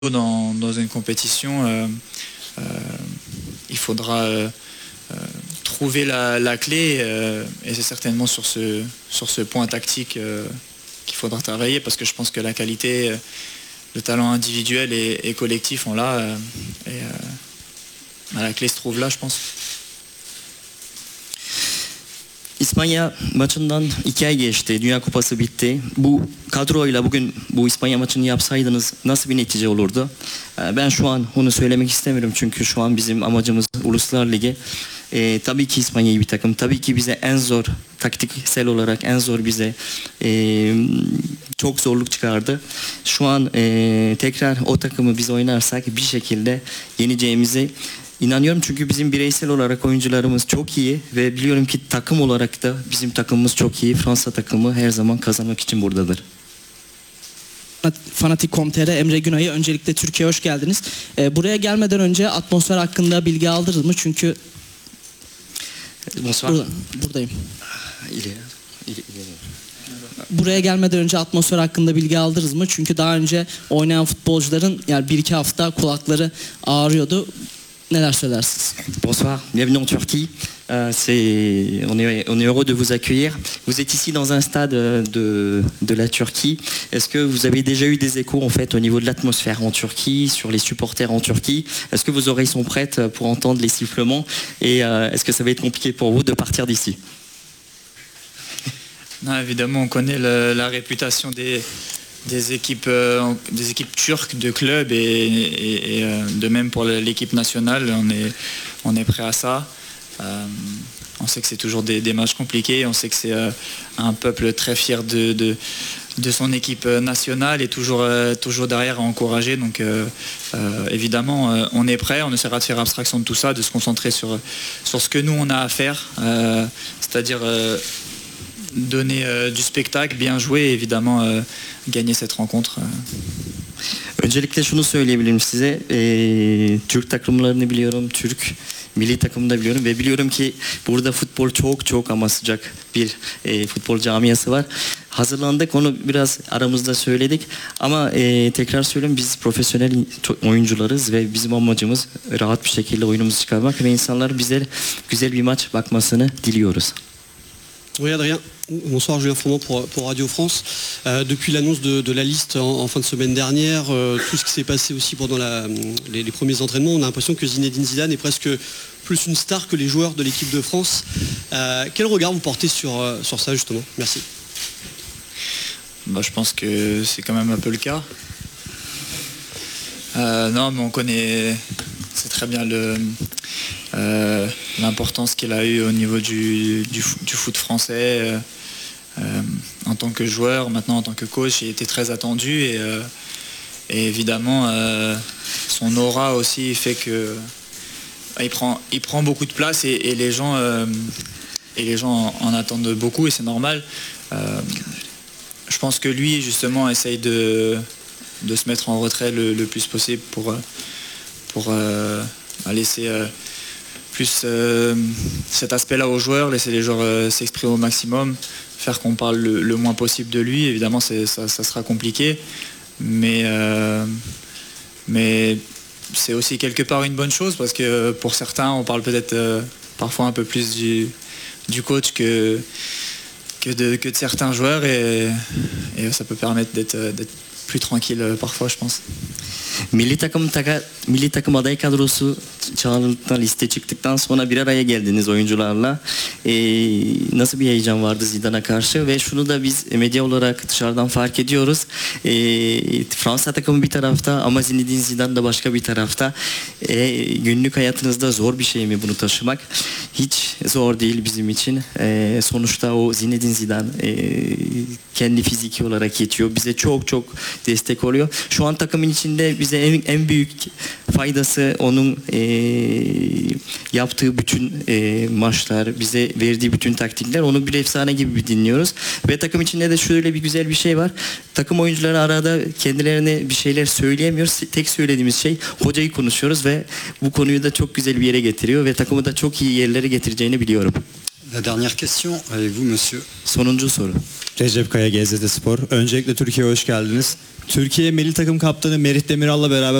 dans une compétition, il faudra trouver la clé et c'est certainement sur ce point tactique qu'il faudra travailler parce que je pense que la qualité, le talent individuel et collectif on l'a et la clé se trouve là je pense. İspanya maçından 2 ay geçti. Dünya Kupası bitti. Bu kadroyla bugün bu İspanya maçını yapsaydınız nasıl bir netice olurdu? Ben şu an onu söylemek istemiyorum çünkü şu an bizim amacımız Uluslar Ligi. Tabii ki İspanya iyi bir takım. Tabii ki bize en zor, taktiksel olarak en zor bize çok zorluk çıkardı. Şu an tekrar o takımı biz oynarsak bir şekilde yeneceğimizi İnanıyorum çünkü bizim bireysel olarak oyuncularımız çok iyi ve biliyorum ki takım olarak da bizim takımımız çok iyi. Fransa takımı her zaman kazanmak için buradadır. Fanatik.com.tr Emre Günay'ı öncelikle Türkiye'ye hoş geldiniz. Buraya gelmeden önce atmosfer hakkında bilgi aldınız mı? Çünkü buradayım. Buraya gelmeden önce atmosfer hakkında bilgi aldınız mı? Çünkü daha önce oynayan futbolcuların yani 1-2 hafta kulakları ağrıyordu. Neler söylersiniz? Bonsoir, bienvenue en Turquie. On est heureux de vous accueillir. Vous êtes ici dans un stade de la Turquie. Est-ce que vous avez déjà eu des échos en fait au niveau de l'atmosphère en Turquie, sur les supporters en Turquie? Est-ce que vos oreilles sont prêtes pour entendre les sifflements? Et est-ce que ça va être compliqué pour vous de partir d'ici? Non, évidemment, on connaît la réputation des équipes turques de clubs et de même pour l'équipe nationale, on est prêt à ça. On sait que c'est toujours des matchs compliqués, on sait que c'est un peuple très fier de son équipe nationale et toujours derrière à encourager. Donc évidemment, on est prêt, on essaiera de faire abstraction de tout ça, de se concentrer sur ce que nous on a à faire, c'est-à-dire donner du spectacle, bien jouer et évidemment gagner cette rencontre. Öncelikle şunu söyleyebilirim size. Türk takımlarını biliyorum, Türk milli takımını da biliyorum ve biliyorum ki burada futbol çok ama sıcak bir futbol camiası var. Hazırlandık, onu biraz aramızda söyledik ama tekrar söylüyorum biz profesyonel oyuncularız ve bizim amacımız rahat bir şekilde oyunumuzu çıkarmak ve insanlar bize güzel bir maç bakmasını diliyoruz. Oui Adrien, bonsoir Julien Froment pour Radio France. Depuis l'annonce de la liste en fin de semaine dernière, tout ce qui s'est passé aussi pendant les premiers entraînements, on a l'impression que Zinedine Zidane est presque plus une star que les joueurs de l'équipe de France. Quel regard vous portez sur ça justement? Merci. Je pense que c'est quand même un peu le cas. Non, mais on connaît, c'est très bien l'importance qu'il a eu au niveau du foot français en tant que joueur, maintenant en tant que coach, il était très attendu et évidemment son aura aussi fait que il prend beaucoup de place et les gens en attendent beaucoup et c'est normal. Je pense que lui justement essaye de se mettre en retrait le plus possible pour laisser plus cet aspect-là aux joueurs, laisser les joueurs s'exprimer au maximum, faire qu'on parle le moins possible de lui. Évidemment, ça sera compliqué, mais c'est aussi quelque part une bonne chose parce que pour certains, on parle peut-être parfois un peu plus du coach que de certains joueurs et ça peut permettre d'être plus tranquille parfois, je pense. Milli takım aday kadrosu çağrıldıktan, liste çıktıktan sonra bir araya geldiniz oyuncularla. Nasıl bir heyecan vardı Zidane'a karşı ve şunu da biz medya olarak dışarıdan fark ediyoruz. Fransa takımı bir tarafta ama Zinedine Zidane da başka bir tarafta. Günlük hayatınızda zor bir şey mi bunu taşımak? Hiç zor değil bizim için. Sonuçta o Zinedine Zidane kendi fiziki olarak yetiyor. Bize çok destek oluyor. Şu an takımın içinde bize en büyük faydası onun yaptığı bütün maçlar, bize verdiği bütün taktikler, onu bir efsane gibi dinliyoruz. Ve takım içinde de şöyle bir güzel bir şey var. Takım oyuncuları arada kendilerine bir şeyler söyleyemiyoruz. Tek söylediğimiz şey hocayı konuşuyoruz ve bu konuyu da çok güzel bir yere getiriyor ve takımı da çok iyi yerlere getireceğini biliyorum. La dernière question, avec vous monsieur. Sonuncu soru. Recep Kaya, GZT Spor. Öncelikle Türkiye'ye hoş geldiniz. Türkiye milli takım kaptanı Merih Demiral'la beraber